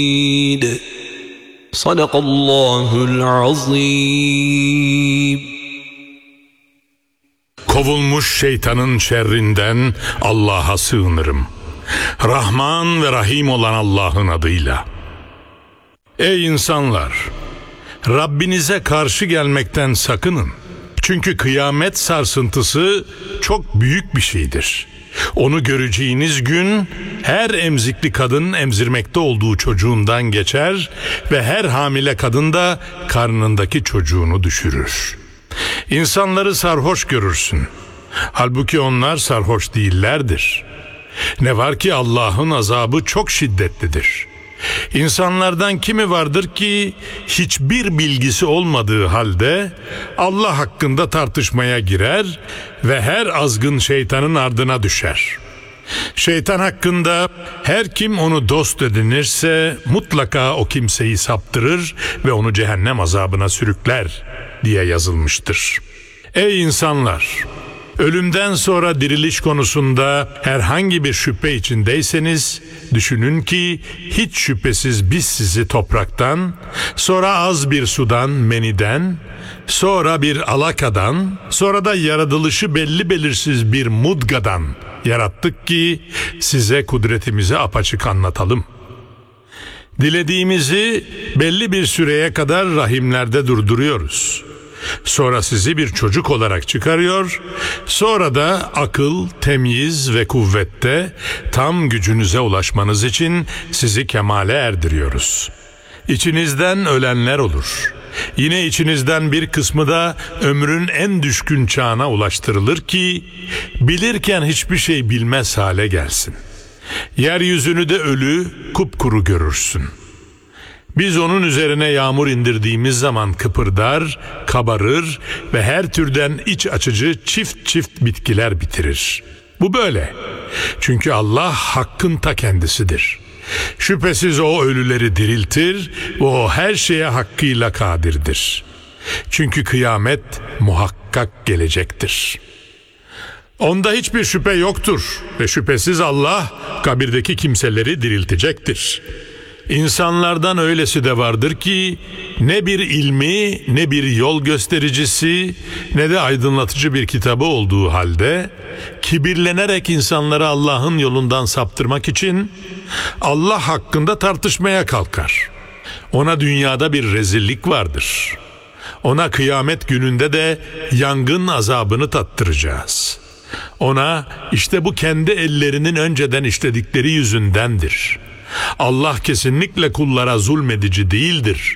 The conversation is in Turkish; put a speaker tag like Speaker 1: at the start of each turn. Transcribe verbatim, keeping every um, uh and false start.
Speaker 1: Sadakallahul azim.
Speaker 2: Kovulmuş şeytanın şerrinden Allah'a sığınırım. Rahman ve Rahim olan Allah'ın adıyla. Ey insanlar! Rabbinize karşı gelmekten sakının. Çünkü kıyamet sarsıntısı çok büyük bir şeydir. Onu göreceğiniz gün her emzikli kadın emzirmekte olduğu çocuğundan geçer ve her hamile kadın da karnındaki çocuğunu düşürür. İnsanları sarhoş görürsün. Halbuki onlar sarhoş değillerdir. Ne var ki Allah'ın azabı çok şiddetlidir. İnsanlardan kimi vardır ki hiçbir bilgisi olmadığı halde Allah hakkında tartışmaya girer ve her azgın şeytanın ardına düşer. Şeytan hakkında her kim onu dost edinirse mutlaka o kimseyi saptırır ve onu cehennem azabına sürükler diye yazılmıştır. Ey insanlar! Ölümden sonra diriliş konusunda herhangi bir şüphe içindeyseniz düşünün ki hiç şüphesiz biz sizi topraktan, sonra az bir sudan, meniden, sonra bir alakadan, sonra da yaratılışı belli belirsiz bir mudgadan yarattık ki size kudretimizi apaçık anlatalım. Dilediğimizi belli bir süreye kadar rahimlerde durduruyoruz. Sonra sizi bir çocuk olarak çıkarıyor, sonra da akıl, temyiz ve kuvvette tam gücünüze ulaşmanız için sizi kemale erdiriyoruz. İçinizden ölenler olur. Yine içinizden bir kısmı da ömrün en düşkün çağına ulaştırılır ki bilirken hiçbir şey bilmez hale gelsin. Yeryüzünü de ölü, kupkuru görürsün. Biz onun üzerine yağmur indirdiğimiz zaman kıpırdar, kabarır ve her türden iç açıcı çift çift bitkiler bitirir. Bu böyle. Çünkü Allah hakkın ta kendisidir. Şüphesiz o ölüleri diriltir ve o her şeye hakkıyla kadirdir. Çünkü kıyamet muhakkak gelecektir. Onda hiçbir şüphe yoktur ve şüphesiz Allah kabirdeki kimseleri diriltecektir. İnsanlardan öylesi de vardır ki ne bir ilmi, ne bir yol göstericisi, ne de aydınlatıcı bir kitabı olduğu halde kibirlenerek insanları Allah'ın yolundan saptırmak için Allah hakkında tartışmaya kalkar. Ona dünyada bir rezillik vardır. Ona kıyamet gününde de yangın azabını tattıracağız. Ona işte bu kendi ellerinin önceden işledikleri yüzündendir. Allah kesinlikle kullara zulmedici değildir.